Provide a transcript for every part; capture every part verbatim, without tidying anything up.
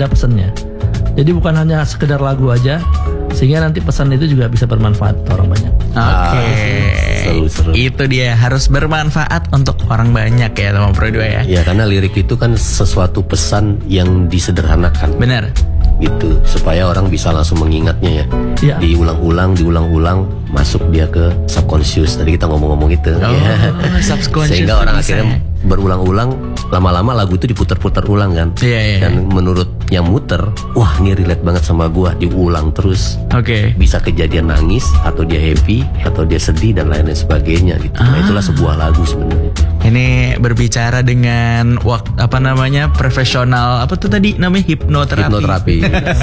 ada pesannya. Jadi bukan hanya sekedar lagu aja, sehingga nanti pesan itu juga bisa bermanfaat untuk orang banyak. Oke, seru-seru. Itu dia, harus bermanfaat untuk orang banyak ya teman Pro dua ya. Ya karena lirik itu kan sesuatu pesan yang disederhanakan. Benar. Gitu, supaya orang bisa langsung mengingatnya ya. Ya. Diulang-ulang, diulang-ulang, masuk dia ke subconscious. Tadi kita ngomong-ngomong itu. Oh, ya. subconscious. Sehingga orang bisa. akhirnya berulang-ulang, lama-lama lagu itu diputar-putar ulang kan. Iya, iya. Dan menurut yang muter, wah ini relate banget sama gua, diulang terus. Oke. Bisa kejadian nangis, atau dia happy, atau dia sedih dan lain-lain sebagainya gitu. Nah, Ah. itulah sebuah lagu sebenarnya. Ini berbicara dengan waktu apa namanya profesional apa tuh tadi namanya hipnoterapi. Hipnoterapi.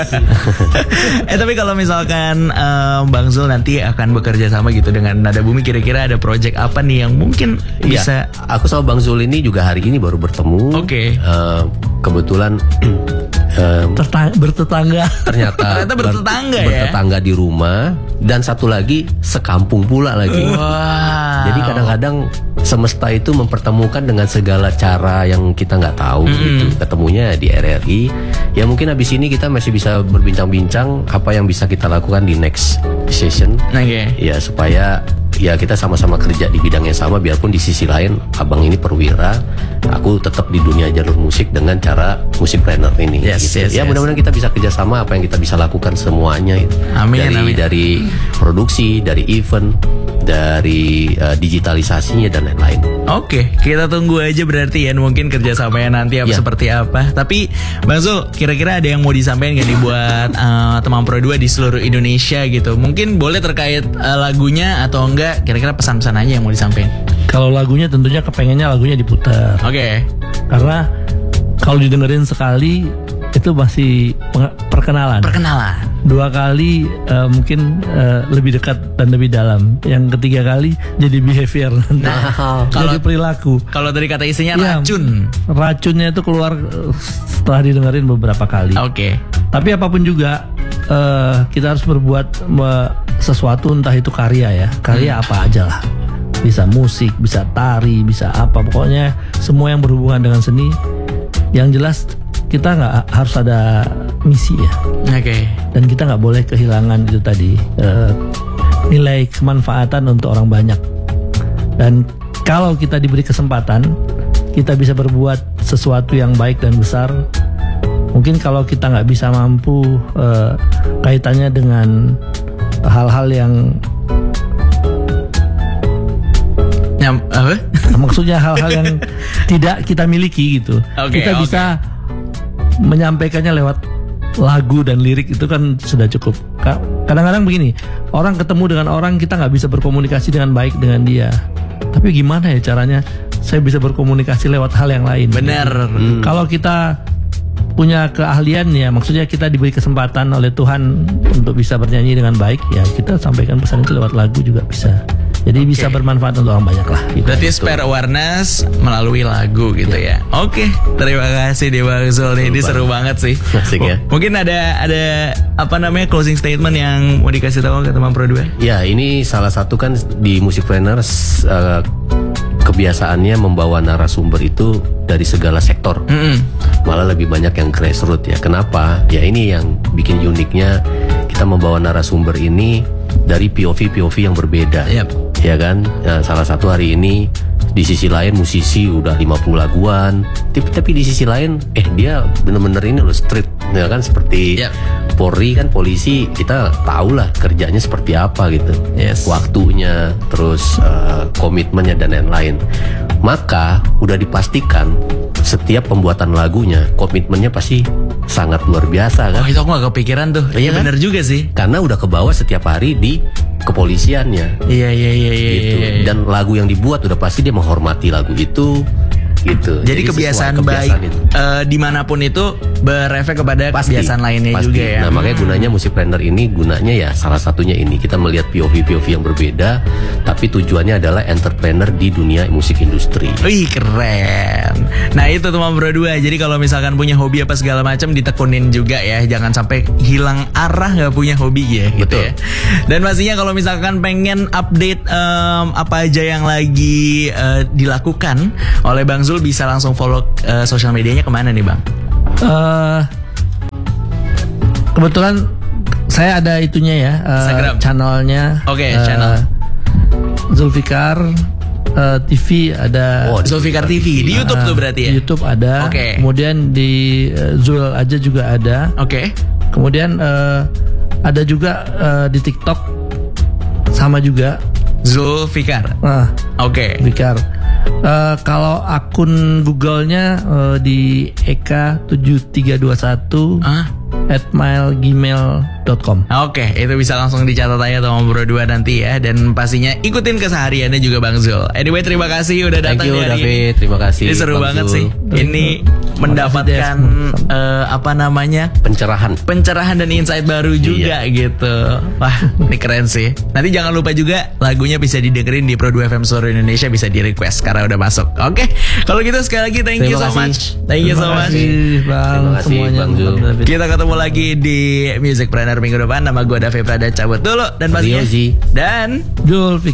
eh tapi kalau misalkan um, Bang Zul nanti akan bekerja sama gitu dengan Nada Bumi, kira-kira ada project apa nih yang mungkin bisa? Ya, aku sama Bang Zul ini juga hari ini baru bertemu. Oke. Eh, kebetulan eh, Tertang- bertetangga. ternyata Ternyata bertetangga ber- ya? bertetangga di rumah, dan satu lagi sekampung pula lagi. Wow. Jadi kadang-kadang semesta itu mempertemukan dengan segala cara yang kita nggak tahu Mm-hmm. gitu. Ketemunya di R R I. Ya mungkin habis ini kita masih bisa berbincang-bincang apa yang bisa kita lakukan di next session. Oke. Ya supaya ya kita sama-sama kerja di bidang yang sama, biarpun di sisi lain abang ini perwira, aku tetap di dunia jalur musik dengan cara musikpreneur ini. Yes, gitu. yes, ya yes. mudah-mudahan kita bisa kerjasama, apa yang kita bisa lakukan semuanya itu. Amin, dari amin. dari produksi, dari event, dari uh, digitalisasinya dan lain-lain. Oke, kita tunggu aja berarti ya, mungkin kerjasamanya nanti apa Ya. seperti apa. Tapi Bang Zul, kira-kira ada yang mau disampaikan gak nih buat uh, teman Pro dua di seluruh Indonesia gitu? Mungkin boleh terkait uh, lagunya atau enggak, kira-kira pesan-pesan aja yang mau disampaikan. Kalau lagunya tentunya kepengennya lagunya diputar. Oke. Karena kalau didengerin sekali itu masih peng- perkenalan. Perkenalan. Dua kali eh, mungkin eh, lebih dekat dan lebih dalam. Yang ketiga kali jadi behavior. Nah, jadi kalau- perilaku. Kalau dari kata istrinya Iya, racun. Racunnya itu keluar eh, setelah didengerin beberapa kali. Oke. Tapi apapun juga eh, kita harus berbuat me- sesuatu, entah itu karya ya. Karya apa aja lah. Bisa musik, bisa tari, bisa apa. Pokoknya semua yang berhubungan dengan seni. Yang jelas kita nggak harus ada misi ya. Oke. Dan kita nggak boleh kehilangan itu tadi eh, nilai kemanfaatan untuk orang banyak. Dan kalau kita diberi kesempatan, kita bisa berbuat sesuatu yang baik dan besar. Mungkin kalau kita nggak bisa mampu eh, kaitannya dengan hal-hal yang Nyam, apa? maksudnya hal-hal yang tidak kita miliki gitu, Oke, kita oke. bisa menyampaikannya lewat lagu dan lirik, itu kan sudah cukup. Ka- Kadang-kadang begini, orang ketemu dengan orang, kita nggak bisa berkomunikasi dengan baik dengan dia. Tapi gimana ya caranya saya bisa berkomunikasi lewat hal yang lain? Bener. Hmm. Kalau kita punya keahlian ya, maksudnya kita diberi kesempatan oleh Tuhan untuk bisa bernyanyi dengan baik, ya kita sampaikan pesan itu lewat lagu juga bisa. Jadi bisa Oke. bermanfaat untuk orang banyak lah. Gitu. Berarti spare awareness melalui lagu gitu ya. Oke, terima kasih deh Bang Zul nih. Ini seru banget sih. Asik ya. Mungkin ada ada apa namanya closing statement yang mau dikasih tahu ke teman Pro dua? Ya ini salah satu kan di musikpreneur uh, kebiasaannya membawa narasumber itu dari segala sektor. Mm-mm. Malah lebih banyak yang grassroots ya. Kenapa? Ya ini yang bikin uniknya, kita membawa narasumber ini dari P O V P O V yang berbeda. Yap. Ya kan, ya, salah satu hari ini di sisi lain musisi udah lima puluh laguan, tapi, tapi di sisi lain eh dia bener-bener ini loh street, ya kan, seperti Yep. Polri kan, polisi kita tahu lah kerjanya seperti apa gitu, Yes. waktunya, terus uh, komitmennya dan lain-lain. Maka udah dipastikan setiap pembuatan lagunya komitmennya pasti sangat luar biasa kan. Oh itu aku gak kepikiran tuh. Iya Iya kan? bener juga sih. Karena udah kebawa setiap hari di kepolisiannya. Iya iya iya iya. Gitu. iya, iya. Dan lagu yang dibuat udah pasti dia menghormati lagu itu gitu. Jadi, kebiasaan, sesuai kebiasaan baik itu. eh, dimanapun itu berefek kepada Pasti, kebiasaan lainnya pasti. juga ya. Nah makanya gunanya musikpreneur ini, gunanya ya salah satunya ini, kita melihat P O V P O V yang berbeda, tapi tujuannya adalah entrepreneur di dunia musik industri. Wih keren. Nah itu teman Pro dua. Jadi kalau misalkan punya hobi apa segala macam ditekunin juga ya. Jangan sampai hilang arah nggak punya hobi ya gitu Betul. ya. Dan pastinya kalau misalkan pengen update em, apa aja yang lagi eh, dilakukan oleh Bang Zul, bisa langsung follow eh, sosial medianya kemana nih Bang? Eh, Kebetulan saya ada itunya ya, uh, Instagram. channelnya. Oke, uh, channel. Zulfikar uh, T V ada. Oh, di Zulfikar T V di YouTube tuh berarti ya. Di YouTube ada. Oke. Kemudian di uh, Zul aja juga ada. Oke. Kemudian uh, ada juga uh, di TikTok sama juga. Zulfikar. Nah, Oke. Zulfikar. Uh, kalau akun Google-nya uh, di eka tujuh tiga dua satu Ah. at mail gmail dot com. Oke, itu bisa langsung dicatat aja sama Bro Dua nanti ya. Dan pastinya ikutin kesehariannya juga Bang Zul. Anyway, terima kasih udah Thank datang you hari ini. David, terima kasih. Ini seru Bang banget Zul. sih. Ini mendapatkan eh, apa namanya Pencerahan. pencerahan dan insight baru juga gitu. Wah, ini keren sih. Nanti jangan lupa juga lagunya bisa didengerin di Pro dua F M seluruh Indonesia, bisa di request karena udah masuk. Oke, kalau gitu sekali lagi thank you Terima so kasih. much. Thank you so Terima much. kasih Bang, Terima kasih, semuanya. Bang Zul. Kita ketemu lagi di Music Planner minggu depan. Nama gue David Prada cabut dulu dan pastinya Rio Zi. dan Zulfikar.